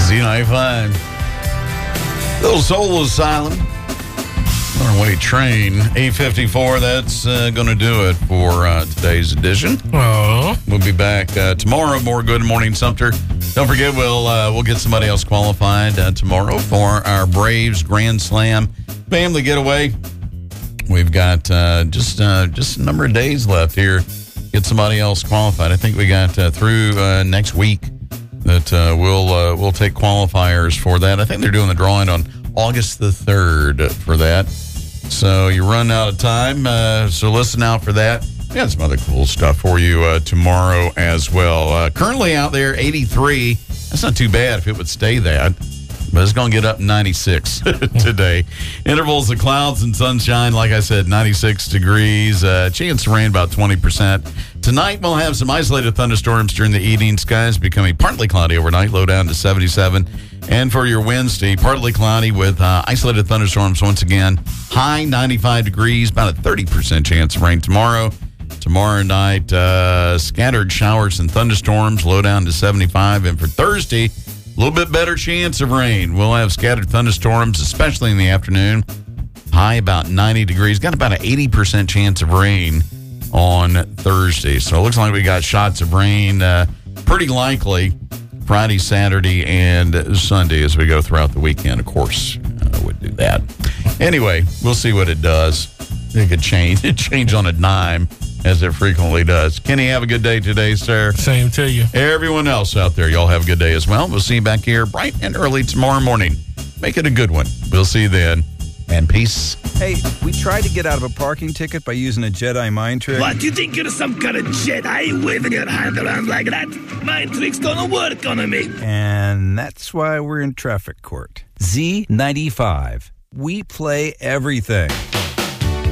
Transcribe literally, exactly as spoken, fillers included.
Z ninety-five. Little Soul Asylum. Runaway Train. eight fifty-four. That's uh, going to do it for uh, today's edition. Oh. We'll be back uh, tomorrow. More Good Morning Sumter. Don't forget, we'll uh, we'll get somebody else qualified uh, tomorrow for our Braves Grand Slam family getaway. We've got uh, just uh, just a number of days left here. Get somebody else qualified. I think we got uh, through uh, next week that uh, we'll uh, we'll take qualifiers for that. I think they're doing the drawing on August the third for that. So you run out of time. Uh, so listen out for that. We got some other cool stuff for you uh, tomorrow as well. Uh, currently out there, eighty-three. That's not too bad if it would stay that. But it's going to get up ninety-six today. Intervals of clouds and sunshine, like I said, ninety-six degrees. Uh, chance of rain about twenty percent. Tonight we'll have some isolated thunderstorms during the evening. Skies becoming partly cloudy overnight, low down to seventy-seven. And for your Wednesday, partly cloudy with uh, isolated thunderstorms once again. High ninety-five degrees, about a thirty percent chance of rain tomorrow. Tomorrow night, uh, scattered showers and thunderstorms, low down to seventy-five. And for Thursday, a little bit better chance of rain. We'll have scattered thunderstorms, especially in the afternoon. High about ninety degrees. Got about an eighty percent chance of rain on Thursday. So it looks like we got shots of rain uh, pretty likely Friday, Saturday, and Sunday as we go throughout the weekend. Of course, uh, would do that. Anyway, we'll see what it does. It could change. It change on a dime, as it frequently does. Kenny, have a good day today, sir. Same to you. Everyone else out there, y'all have a good day as well. We'll see you back here bright and early tomorrow morning. Make it a good one. We'll see you then. And peace. Hey, we tried to get out of a parking ticket by using a Jedi mind trick. What, you think you're some kind of Jedi waving your hand around like that? Mind tricks don't work on me. And that's why we're in traffic court. Z ninety-five. We play everything.